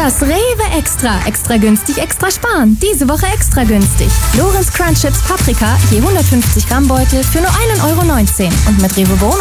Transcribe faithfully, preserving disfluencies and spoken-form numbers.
Das Rewe Extra. Extra günstig, extra sparen. Diese Woche extra günstig. Lorenz Crunch Chips Paprika, je hundertfünfzig Gramm Beutel für nur ein Euro neunzehn. Und mit Rewe Bonus